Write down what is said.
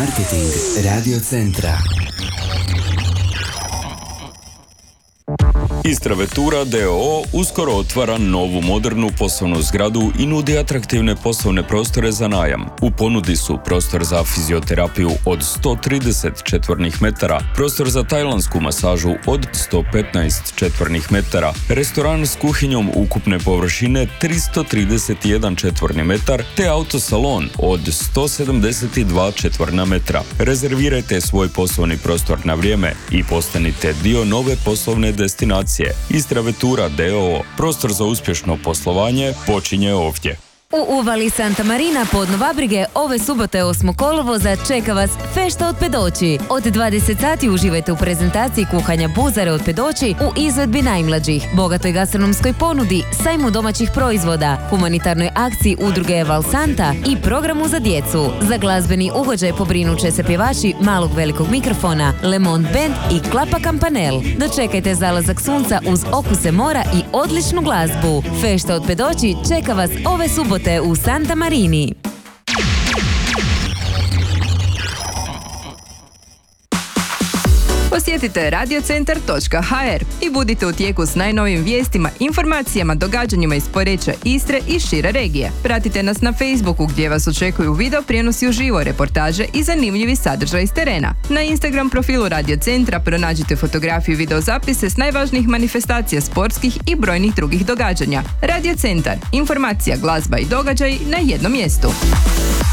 Marketing Radio Centra. Istra Vetura d.o.o. uskoro otvara novu modernu poslovnu zgradu i nudi atraktivne poslovne prostore za najam. U ponudi su prostor za fizioterapiju od 130 četvornih metara, prostor za tajlansku masažu od 115 četvornih metara, restoran s kuhinjom ukupne površine 331 četvorni metar, te autosalon od 172 četvorna metra. Rezervirajte svoj poslovni prostor na vrijeme i postanite dio nove poslovne destinacije. Istra Vetura d.o.o. Prostor za uspješno poslovanje počinje ovdje. U uvali Santa Marina pod Novabrige ove subote 8. kolovoza čeka vas fešta od pedoći. Od 20 sati uživajte u prezentaciji kuhanja buzare od pedoći u izvedbi najmlađih, bogatoj gastronomskoj ponudi, sajmu domaćih proizvoda, humanitarnoj akciji udruge Val Santa i programu za djecu. Za glazbeni ugođaj pobrinut će se pjevači Malog velikog mikrofona, Le Monde Band i Klapa Kampanel. Dočekajte zalazak sunca uz okuse mora i odličnu glazbu. Fešta od pedoći čeka vas ove subote u Santa Marini. Posjetite radiocentar.hr i budite u tijeku s najnovijim vijestima, informacijama, događanjima iz Poreča, Istre i šire regije. Pratite nas na Facebooku gdje vas očekuju video prijenosi uživo, reportaže i zanimljivi sadržaj iz terena. Na Instagram profilu Radio Centra pronađite fotografiju i videozapise s najvažnijih manifestacija sportskih i brojnih drugih događanja. Radio Centar, informacija, glazba i događaj na jednom mjestu.